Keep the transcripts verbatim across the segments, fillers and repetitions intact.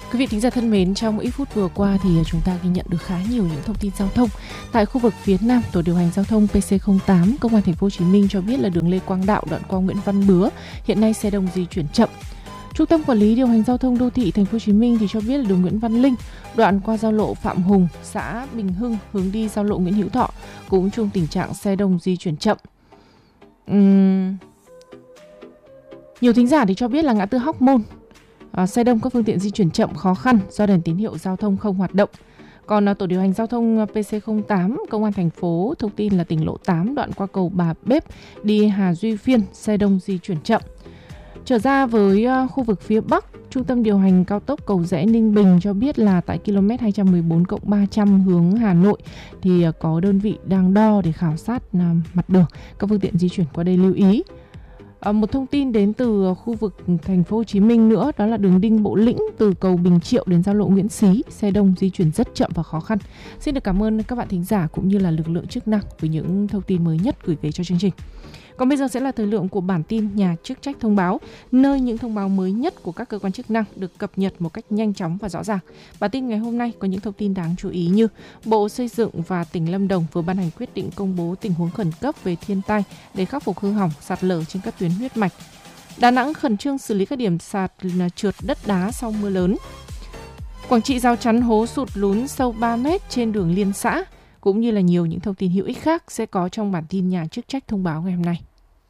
Quý vị thính giả thân mến, trong ít phút vừa qua thì chúng ta ghi nhận được khá nhiều những thông tin giao thông. Tại khu vực phía Nam, Tổ điều hành giao thông pê xê không tám, Công an Thành phố Hồ Chí Minh cho biết là đường Lê Quang Đạo đoạn qua Nguyễn Văn Bứa hiện nay xe đông di chuyển chậm. Trung tâm Quản lý điều hành giao thông đô thị Thành phố Hồ Chí Minh thì cho biết là đường Nguyễn Văn Linh đoạn qua giao lộ Phạm Hùng, xã Bình Hưng hướng đi giao lộ Nguyễn Hữu Thọ cũng chung tình trạng xe đông di chuyển chậm. Uhm... Nhiều thính giả thì cho biết là ngã tư Hóc Môn, À, xe đông các phương tiện di chuyển chậm khó khăn do đèn tín hiệu giao thông không hoạt động. Còn à, Tổ điều hành giao thông pê xê không tám, Công an thành phố thông tin là tỉnh lộ tám đoạn qua cầu Bà Bếp đi Hà Duy Phiên, xe đông di chuyển chậm. Trở ra với à, khu vực phía Bắc, Trung tâm điều hành cao tốc Cầu Giẽ Ninh Bình cho biết là tại km hai trăm mười bốn cộng ba trăm hướng Hà Nội thì à, có đơn vị đang đo để khảo sát à, mặt đường. Các phương tiện di chuyển qua đây lưu ý. À, một thông tin đến từ khu vực Thành phố Hồ Chí Minh nữa, đó là đường Đinh Bộ Lĩnh từ cầu Bình Triệu đến giao lộ Nguyễn Xí, xe đông di chuyển rất chậm và khó khăn. Xin được cảm ơn các bạn thính giả cũng như là lực lượng chức năng với những thông tin mới nhất gửi về cho chương trình. Còn bây giờ sẽ là thời lượng của bản tin Nhà chức trách thông báo, nơi những thông báo mới nhất của các cơ quan chức năng được cập nhật một cách nhanh chóng và rõ ràng. Bản tin ngày hôm nay có những thông tin đáng chú ý như Bộ Xây dựng và tỉnh Lâm Đồng vừa ban hành quyết định công bố tình huống khẩn cấp về thiên tai để khắc phục hư hỏng, sạt lở trên các tuyến huyết mạch. Đà Nẵng khẩn trương xử lý các điểm sạt trượt đất đá sau mưa lớn. Quảng Trị rào chắn hố sụt lún sâu ba mét trên đường liên xã. Cũng như là nhiều những thông tin hữu ích khác sẽ có trong bản tin Nhà chức trách thông báo ngày hôm nay.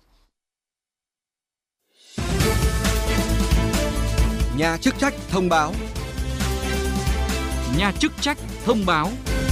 Nhà chức trách thông báo. Nhà chức trách thông báo.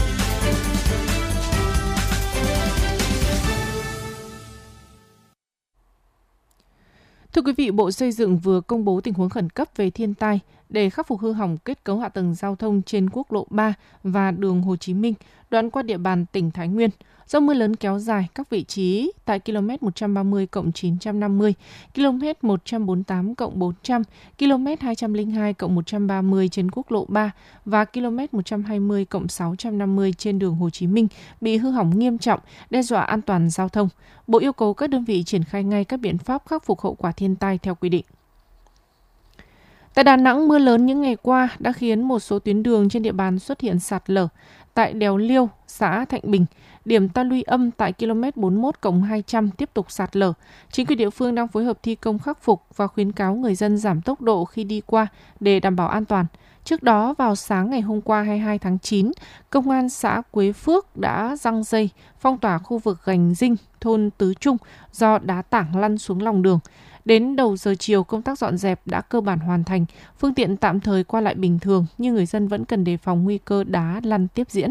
Thưa quý vị, Bộ Xây dựng vừa công bố tình huống khẩn cấp về thiên tai để khắc phục hư hỏng kết cấu hạ tầng giao thông trên quốc lộ ba và đường Hồ Chí Minh, đoạn qua địa bàn tỉnh Thái Nguyên. Do mưa lớn kéo dài, các vị trí tại km một trăm ba mươi cộng chín trăm năm mươi, km một trăm bốn mươi tám cộng bốn trăm, km hai trăm lẻ hai cộng một trăm ba mươi trên quốc lộ ba và km một trăm hai mươi cộng sáu trăm năm mươi trên đường Hồ Chí Minh bị hư hỏng nghiêm trọng, đe dọa an toàn giao thông. Bộ yêu cầu các đơn vị triển khai ngay các biện pháp khắc phục hậu quả thiên tai theo quy định. Tại Đà Nẵng, mưa lớn những ngày qua đã khiến một số tuyến đường trên địa bàn xuất hiện sạt lở. Tại đèo Liêu, xã Thạnh Bình, điểm ta luy âm tại km bốn mươi mốt cộng hai trăm tiếp tục sạt lở. Chính quyền địa phương đang phối hợp thi công khắc phục và khuyến cáo người dân giảm tốc độ khi đi qua để đảm bảo an toàn. Trước đó, vào sáng ngày hôm qua hai mươi hai tháng chín, Công an xã Quế Phước đã giăng dây phong tỏa khu vực Gành Dinh, thôn Tứ Trung do đá tảng lăn xuống lòng đường. Đến đầu giờ chiều, công tác dọn dẹp đã cơ bản hoàn thành, phương tiện tạm thời qua lại bình thường, nhưng người dân vẫn cần đề phòng nguy cơ đá lăn tiếp diễn.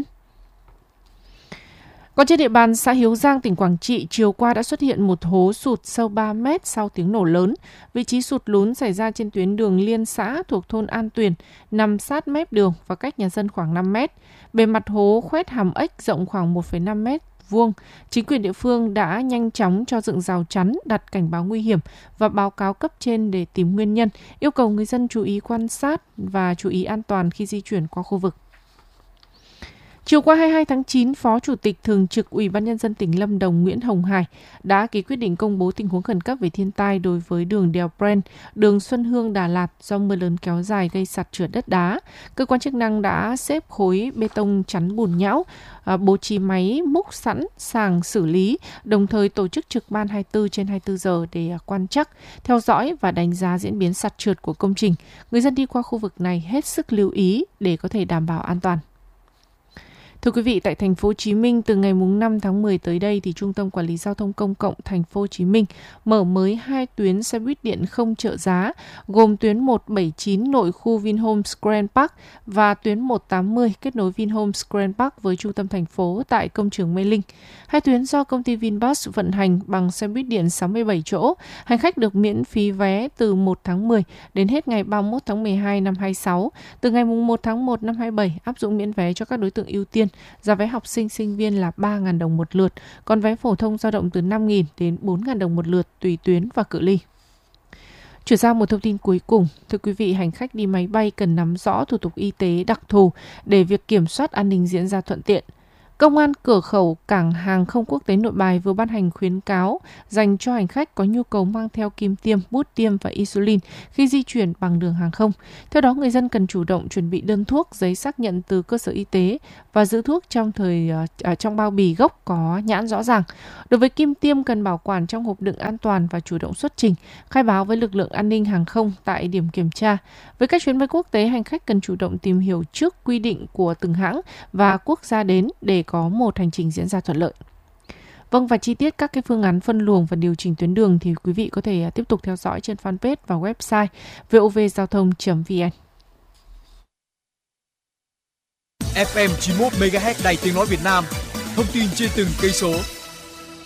Còn trên địa bàn xã Hiếu Giang, tỉnh Quảng Trị, chiều qua đã xuất hiện một hố sụt sâu ba mét sau tiếng nổ lớn. Vị trí sụt lún xảy ra trên tuyến đường liên xã thuộc thôn An Tuyền, nằm sát mép đường và cách nhà dân khoảng năm mét. Bề mặt hố khoét hàm ếch rộng khoảng một phẩy năm mét vuông. Chính quyền địa phương đã nhanh chóng cho dựng rào chắn, đặt cảnh báo nguy hiểm và báo cáo cấp trên để tìm nguyên nhân, yêu cầu người dân chú ý quan sát và chú ý an toàn khi di chuyển qua khu vực. Chiều qua hai mươi hai tháng chín, Phó Chủ tịch Thường trực Ủy ban Nhân dân tỉnh Lâm Đồng Nguyễn Hồng Hải đã ký quyết định công bố tình huống khẩn cấp về thiên tai đối với đường đèo Pren, đường Xuân Hương Đà Lạt do mưa lớn kéo dài gây sạt trượt đất đá. Cơ quan chức năng đã xếp khối bê tông chắn bùn nhão, bố trí máy múc sẵn sàng xử lý, đồng thời tổ chức trực ban hai mươi tư trên hai mươi tư giờ để quan trắc, theo dõi và đánh giá diễn biến sạt trượt của công trình. Người dân đi qua khu vực này hết sức lưu ý để có thể đảm bảo an toàn. Thưa quý vị, tại Thành phố Hồ Chí Minh, từ ngày năm tháng mười tới đây thì Trung tâm Quản lý Giao thông Công cộng Thành phố Hồ Chí Minh mở mới hai tuyến xe buýt điện không trợ giá, gồm tuyến một bảy chín nội khu Vinhomes Grand Park và tuyến một tám mươi kết nối Vinhomes Grand Park với trung tâm thành phố tại công trường Mê Linh. Hai tuyến do công ty Vinbus vận hành bằng xe buýt điện sáu mươi bảy chỗ, hành khách được miễn phí vé từ một tháng mười đến hết ngày ba mươi mốt tháng mười hai năm hai mươi sáu. Từ ngày một tháng một năm hai mươi bảy áp dụng miễn vé cho các đối tượng ưu tiên. Giá vé học sinh, sinh viên là ba nghìn đồng một lượt, còn vé phổ thông dao động từ năm nghìn đến bốn nghìn đồng một lượt tùy tuyến và cự ly. Chuyển sang một thông tin cuối cùng, thưa quý vị, hành khách đi máy bay cần nắm rõ thủ tục y tế đặc thù để việc kiểm soát an ninh diễn ra thuận tiện. Công an cửa khẩu Cảng hàng không quốc tế Nội Bài vừa ban hành khuyến cáo dành cho hành khách có nhu cầu mang theo kim tiêm, bút tiêm và insulin khi di chuyển bằng đường hàng không. Theo đó, người dân cần chủ động chuẩn bị đơn thuốc, giấy xác nhận từ cơ sở y tế và giữ thuốc trong thời uh, trong bao bì gốc có nhãn rõ ràng. Đối với kim tiêm, cần bảo quản trong hộp đựng an toàn và chủ động xuất trình, khai báo với lực lượng an ninh hàng không tại điểm kiểm tra. Với các chuyến bay quốc tế, hành khách cần chủ động tìm hiểu trước quy định của từng hãng và quốc gia đến để có một hành trình diễn ra thuận lợi. Vâng, và chi tiết các cái phương án phân luồng và điều chỉnh tuyến đường thì quý vị có thể tiếp tục theo dõi trên fanpage và website vovgiao thông chấm vn. ép em chín mươi mốt mê ga héc Đài Tiếng nói Việt Nam, thông tin trên từng cây số.